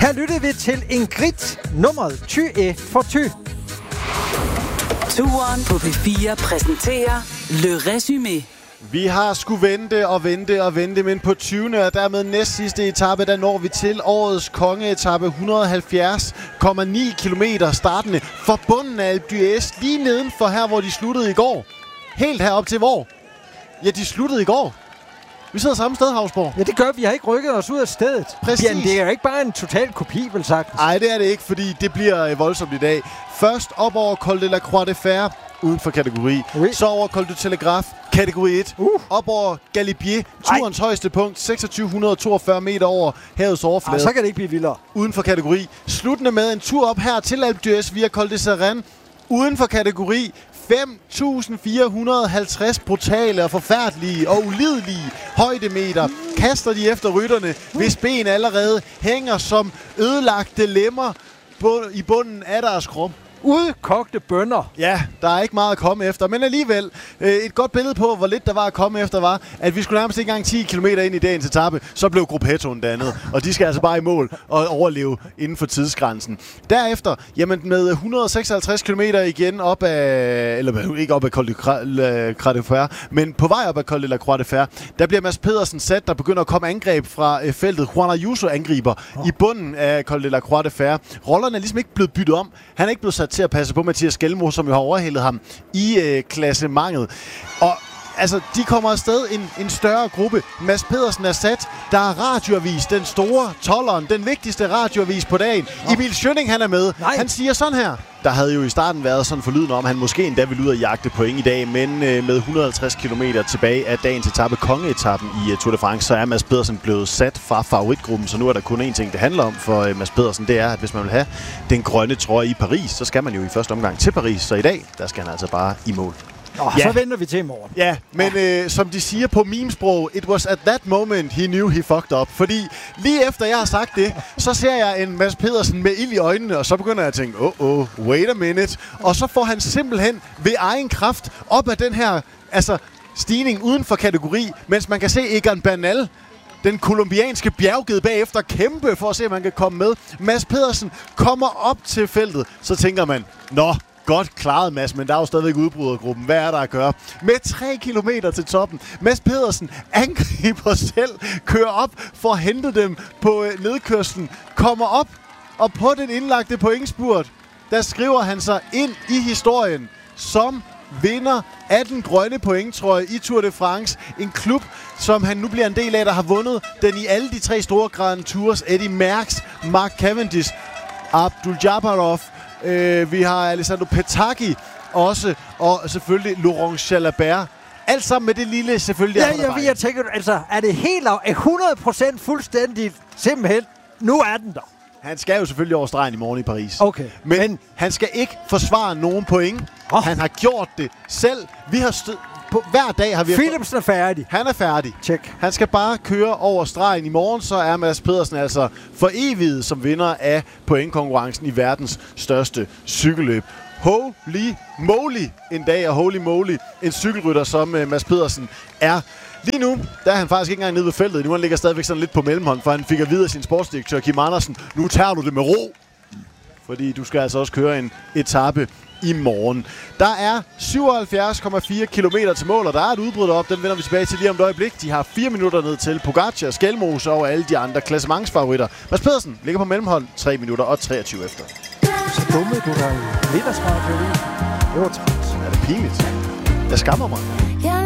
Her lyttede vi til Ingrid, nummeret 20 for 20. Turen på P4 præsenterer Le Résumé. Vi har skulle vente, men på 20. og dermed næst sidste etape, der når vi til årets kongeetape 170,9 kilometer startende for bunden af Alpe d'Huez, lige nedenfor her, hvor de sluttede i går. Helt herop til hvor? Ja, de sluttede i går. Vi sidder samme sted, Havsborg. Ja, det gør vi. Har ikke rykket os ud af stedet. Præcis. Ja, det er jo ikke bare en total kopi, vel sagt. Nej, det er det ikke, fordi det bliver voldsomt i dag. Først op over Col de la Croix de Fer, uden for kategori. Oui. Så over Col du Telegraphe, kategori 1. Op over Galibier, turens højeste punkt, 2642 meter over havets overflade. Så kan det ikke blive vildere. Uden for kategori. Sluttende med en tur op her til Alpe d'Huez via Col de Seren. Uden for kategori. 5.450 brutale og forfærdelige og ulidelige højdemeter kaster de efter rytterne, hvis ben allerede hænger som ødelagte lemmer i bunden af deres krop. Udkogte bønner. Ja, der er ikke meget at komme efter, men alligevel et godt billede på, hvor lidt der var at komme efter, var, at vi skulle nærmest ikke engang 10 km ind i dagens etape, så blev Gruppettoen dannet, og de skal altså bare i mål og overleve inden for tidsgrænsen. Derefter, jamen med 156 km igen op af, eller ikke op af Col de Croix de Fer, men på vej op af Col de la Croix de Fer, der bliver Mads Pedersen sat, der begynder at komme angreb fra feltet. Juan Ayuso angriber i bunden af Col de la Croix de Fer. Rollerne er ligesom ikke blevet byttet om. Han er ikke blevet sat til at passe på Mathias Skelmo, som jo har overhældet ham i klassementet. Og altså, de kommer afsted en større gruppe. Mads Pedersen er sat. Der er radioavis, den store tolleren, den vigtigste radioavis på dagen. Emil Schønning, han er med. Nej. Han siger sådan her. Der havde jo i starten været sådan forlydende om, at han måske endda ville ud og jagte point i dag, men med 150 km tilbage af dagens etape, kongeetappen i Tour de France, så er Mads Pedersen blevet sat fra favoritgruppen, så nu er der kun én ting, det handler om for Mads Pedersen, det er, at hvis man vil have den grønne trøje i Paris, så skal man jo i første omgang til Paris, så i dag, der skal han altså bare i mål. Så venter vi til i morgen. Ja, men som de siger på memesprog, it was at that moment he knew he fucked up. Fordi lige efter jeg har sagt det, så ser jeg en Mads Pedersen med ild i øjnene, og så begynder jeg at tænke, wait a minute. Og så får han simpelthen ved egen kraft op af den her stigning uden for kategori, mens man kan se Egan Bernal, den kolumbianske bjergged bagefter, kæmpe for at se, om man kan komme med. Mads Pedersen kommer op til feltet, så tænker man, godt klaret, Mads, men der er jo stadigvæk udbrydergruppen. Hvad er der at gøre? Med 3 kilometer til toppen. Mads Pedersen angriber selv, kører op for at hente dem på nedkørslen, kommer op, og på den indlagte pointspurt, der skriver han sig ind i historien som vinder af den grønne pointtrøje i Tour de France. En klub, som han nu bliver en del af, der har vundet den i alle de 3 store Grand Tours. Eddie Merckx, Mark Cavendish, Abdul Jabbarov, vi har Alessandro Petacchi også, og selvfølgelig Laurent Jalabert. Alt sammen med det lille, selvfølgelig. Jeg tænker, er det helt 100% fuldstændigt simpelthen? Nu er den der. Han skal jo selvfølgelig over stregen i morgen i Paris. Okay. Men han skal ikke forsvare nogen point. Han har gjort det selv. Vi har hver dag har vi... Philipsen er færdig. Han er færdig. Check. Han skal bare køre over stregen i morgen, så er Mads Pedersen altså for evigt som vinder af pointkonkurrencen i verdens største cykelløb. Holy moly en dag, og holy moly en cykelrytter, som Mads Pedersen er. Lige nu, der er han faktisk ikke engang nede ved feltet. Nu han ligger stadigvæk sådan lidt på mellemhånd, for han fik at vide af sin sportsdirektør Kim Andersen, nu tager du det med ro. Fordi du skal altså også køre en etape i morgen. Der er 77,4 kilometer til mål, og der er et udbrud op. Den vender vi tilbage til lige om et øjeblik. De har 4 minutter ned til Pogacar, Skelmos og alle de andre klassementsfavoritter. Mads Pedersen ligger på mellemhold 3 minutter og 23 efter. Så dumme, du har lidt af smart. Det var træt. Er det pinligt? Jeg skammer mig.